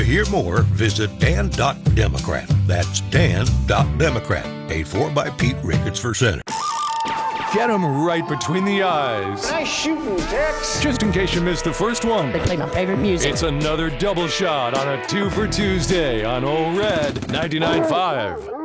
To hear more, visit Dan.Democrat. That's Dan.Democrat. Paid for by Pete Ricketts for Senate. Get them right between the eyes. Nice shooting, Tex. Just in case you missed the first one. They play my favorite music. It's another double shot on a 2 for Tuesday on Old Red 99.5.